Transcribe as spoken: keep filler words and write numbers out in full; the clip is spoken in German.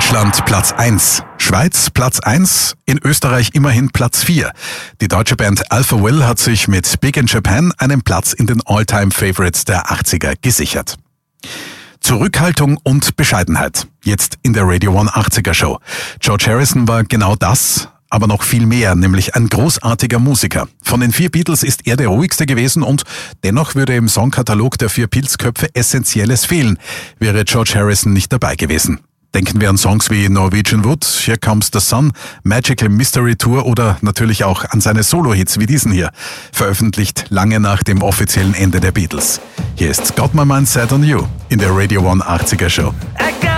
Deutschland Platz eins, Schweiz Platz eins, in Österreich immerhin Platz vier. Die deutsche Band Alpha Will hat sich mit Big in Japan einen Platz in den All-Time-Favorites der achtziger gesichert. Zurückhaltung und Bescheidenheit. Jetzt in der Radio One achtziger Show. George Harrison war genau das, aber noch viel mehr, nämlich ein großartiger Musiker. Von den vier Beatles ist er der ruhigste gewesen und dennoch würde im Songkatalog der vier Pilzköpfe Essentielles fehlen, wäre George Harrison nicht dabei gewesen. Denken wir an Songs wie Norwegian Wood, Here Comes the Sun, Magical Mystery Tour oder natürlich auch an seine Solo-Hits wie diesen hier, veröffentlicht lange nach dem offiziellen Ende der Beatles. Hier ist Got My Mind Set on You in der Radio One achtziger Show.